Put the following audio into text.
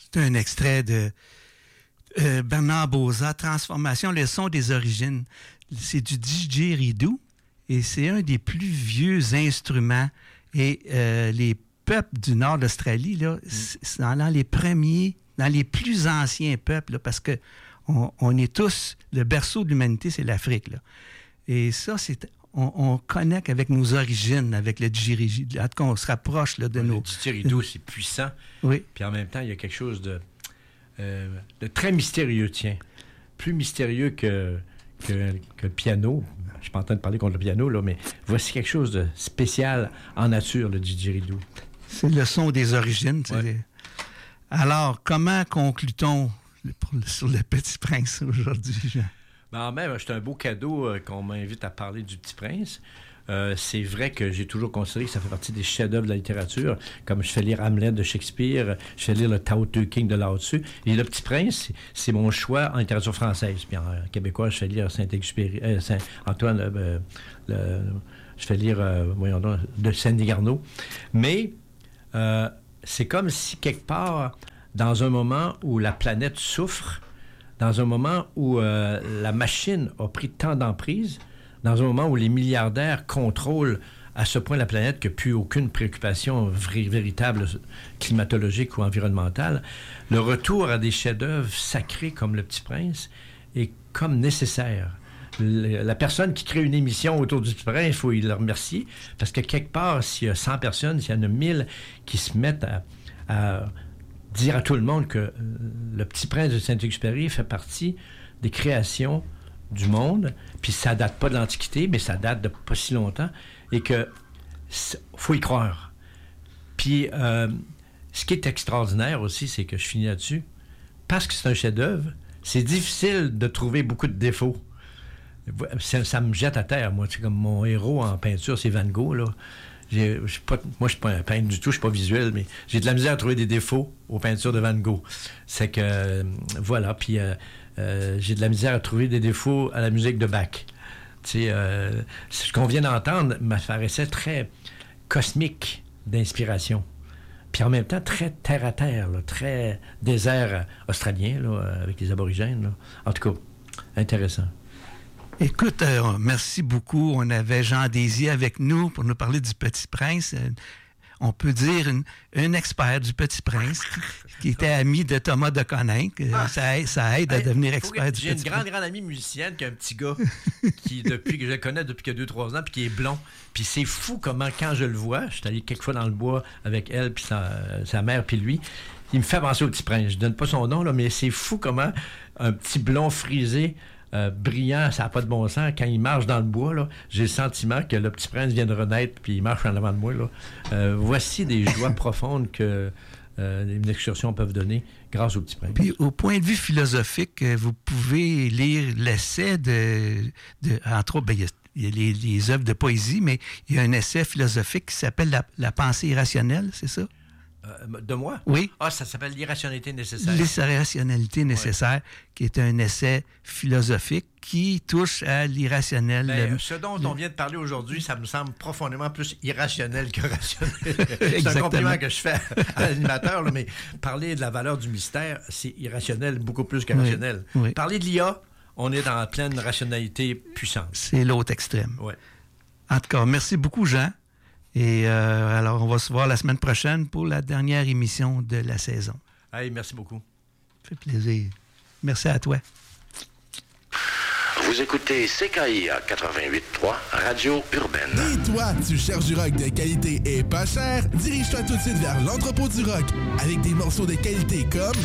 C'est un extrait de Bernard Bozat, Transformation, le son des origines. C'est du didgeridoo et c'est un des plus vieux instruments. Et les peuples du nord d'Australie, là, c'est dans les premiers, dans les plus anciens peuples, là, parce que on est tous, le berceau de l'humanité, c'est l'Afrique, là. Et ça, on connecte avec nos origines, avec le didgeridoo. En tout cas, on se rapproche là, de nos... Le didgeridoo, c'est puissant. Oui. Puis en même temps, il y a quelque chose de très mystérieux, tiens. Plus mystérieux que le piano. Je suis pas en train de parler contre le piano, là, mais voici quelque chose de spécial en nature, le didgeridoo. C'est le son des origines. Ouais. Alors, comment conclut-on sur le Petit Prince aujourd'hui, Jean? Ben, même, c'est un beau cadeau qu'on m'invite à parler du Petit Prince. C'est vrai que j'ai toujours considéré que ça fait partie des chefs-d'œuvre de la littérature, comme je fais lire Hamlet de Shakespeare, je fais lire le Tao Te King de Lao Tzu. Et le Petit Prince, c'est mon choix en littérature française. Puis en québécois, je fais lire Saint-Exupéry, Saint-Antoine, je fais lire, voyons donc, de Saint-Garneau. Mais c'est comme si quelque part, dans un moment où la planète souffre, dans un moment où la machine a pris tant d'emprise, dans un moment où les milliardaires contrôlent à ce point la planète qu'il n'y a plus aucune préoccupation véritable climatologique ou environnementale, le retour à des chefs-d'œuvre sacrés comme Le Petit Prince est comme nécessaire. La personne qui crée une émission autour du Petit Prince, il faut le remercier, parce que quelque part, s'il y a 100 personnes, s'il y en a 1000 qui se mettent à dire à tout le monde que Le Petit Prince de Saint-Exupéry fait partie des créations du monde, puis ça date pas de l'Antiquité, mais ça date de pas si longtemps, et que faut y croire. Puis, ce qui est extraordinaire aussi, c'est que je finis là-dessus, parce que c'est un chef-d'œuvre, c'est difficile de trouver beaucoup de défauts. Ça me jette à terre, moi. C'est comme mon héros en peinture, c'est Van Gogh, là. Moi, je suis pas un peintre du tout, je suis pas visuel, mais j'ai de la misère à trouver des défauts aux peintures de Van Gogh. C'est que, voilà, puis j'ai de la misère à trouver des défauts à la musique de Bach. Tu sais, ce qu'on vient d'entendre m'apparaissait très cosmique d'inspiration. Puis en même temps, très terre-à-terre, là, très désert australien, là, avec les aborigènes. Là. En tout cas, intéressant. Écoute, merci beaucoup. On avait Jean Désy avec nous pour nous parler du Petit Prince. On peut dire un expert du Petit Prince qui était ami de Thomas de Coninck. Ça aide à devenir expert du Petit Prince. J'ai une grande amie musicienne qui est un petit gars qui, depuis que je le connais depuis que 2-3 ans, puis qui est blond. Puis c'est fou comment, quand je le vois, je suis allé quelques fois dans le bois avec elle, puis sa mère, puis lui, il me fait penser au Petit Prince. Je donne pas son nom, là, mais c'est fou comment un petit blond frisé, brillant, ça n'a pas de bon sens. Quand il marche dans le bois, là, j'ai le sentiment que le Petit Prince vient de renaître puis il marche en avant de moi. Là. Voici des joies profondes que une excursion peuvent donner grâce au Petit Prince. Puis au point de vue philosophique, vous pouvez lire l'essai entre autres, il y a les œuvres de poésie, mais il y a un essai philosophique qui s'appelle la pensée irrationnelle, c'est ça? De moi? Oui. Ah, ça s'appelle l'irrationalité nécessaire. L'irrationalité nécessaire, qui est un essai philosophique qui touche à l'irrationnel. Ben, ce dont on vient de parler aujourd'hui, ça me semble profondément plus irrationnel que rationnel. C'est un compliment que je fais à l'animateur, là, mais parler de la valeur du mystère, c'est irrationnel beaucoup plus que rationnel. Oui. Parler de l'IA, on est dans la pleine rationalité puissante. C'est l'autre extrême. Ouais. En tout cas, merci beaucoup, Jean. Et alors, on va se voir la semaine prochaine pour la dernière émission de la saison. Hey, merci beaucoup. Ça fait plaisir. Merci à toi. Vous écoutez CKIA 88.3, Radio Urbaine. Et toi, tu cherches du rock de qualité et pas cher? Dirige-toi tout de suite vers l'entrepôt du rock, avec des morceaux de qualité comme